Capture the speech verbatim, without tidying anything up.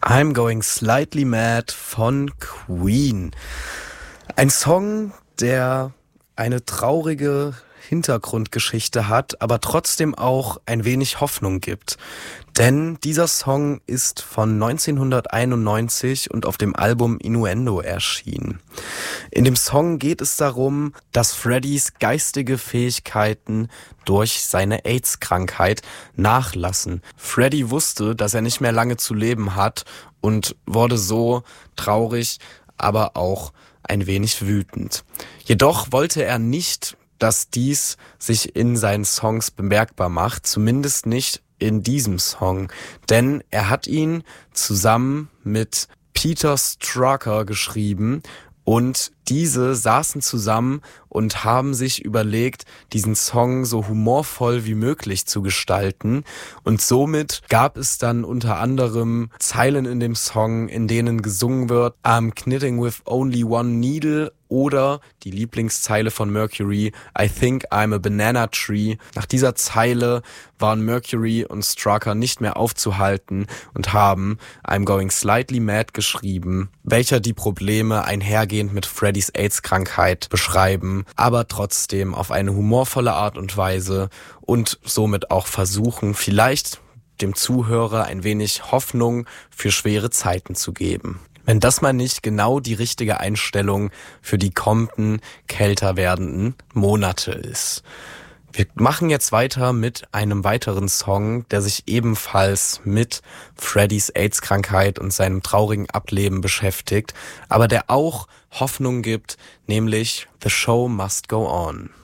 I'm Going Slightly Mad von Queen. Ein Song, der eine traurige Hintergrundgeschichte hat, aber trotzdem auch ein wenig Hoffnung gibt. Denn dieser Song ist von neunzehnhunderteinundneunzig und auf dem Album Innuendo erschienen. In dem Song geht es darum, dass Freddys geistige Fähigkeiten durch seine AIDS-Krankheit nachlassen. Freddy wusste, dass er nicht mehr lange zu leben hat und wurde so traurig, aber auch ein wenig wütend. Jedoch wollte er nicht, dass dies sich in seinen Songs bemerkbar macht, zumindest nicht in diesem Song, denn er hat ihn zusammen mit Peter Strucker geschrieben und diese saßen zusammen und haben sich überlegt, diesen Song so humorvoll wie möglich zu gestalten, und somit gab es dann unter anderem Zeilen in dem Song, in denen gesungen wird I'm knitting with only one needle, oder die Lieblingszeile von Mercury, I think I'm a banana tree. Nach dieser Zeile waren Mercury und Strucker nicht mehr aufzuhalten und haben I'm Going Slightly Mad geschrieben, welcher die Probleme einhergehend mit Freddys AIDS-Krankheit beschreiben, aber trotzdem auf eine humorvolle Art und Weise und somit auch versuchen, vielleicht dem Zuhörer ein wenig Hoffnung für schwere Zeiten zu geben. Wenn das mal nicht genau die richtige Einstellung für die kommenden, kälter werdenden Monate ist. Wir machen jetzt weiter mit einem weiteren Song, der sich ebenfalls mit Freddys AIDS-Krankheit und seinem traurigen Ableben beschäftigt, aber der auch Hoffnung gibt, nämlich The Show Must Go On.